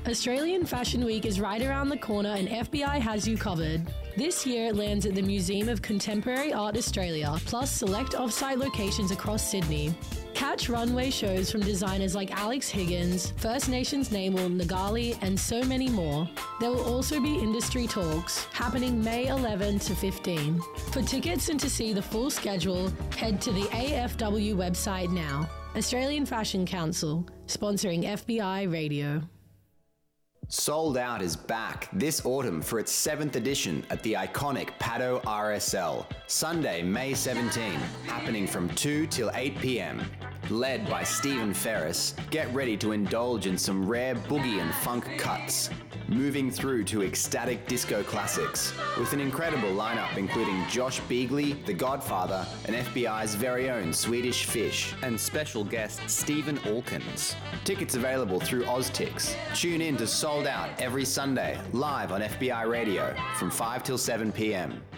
Australian Fashion Week is right around the corner and FBI has you covered. This year it lands at the Museum of Contemporary Art Australia, plus select off-site locations across Sydney. Catch runway shows from designers like Alex Higgins, First Nations Namal Ngali, and so many more. There will also be industry talks, happening May 11 to 15. For tickets and to see the full schedule, head to the AFW website now. Australian Fashion Council, sponsoring FBI Radio. Sold Out is back this autumn for its 7th edition at the iconic Paddo RSL, Sunday, May 17, happening from 2 till 8 p.m. Led by Stephen Ferris, get ready to indulge in some rare boogie and funk cuts, moving through to ecstatic disco classics, with an incredible lineup including Josh Beagley, The Godfather, and FBI's very own Swedish Fish, and special guest Stephen Alkins. Tickets available through Oztix. Tune in to Sold Out every Sunday, live on FBI Radio, from 5 till 7 p.m.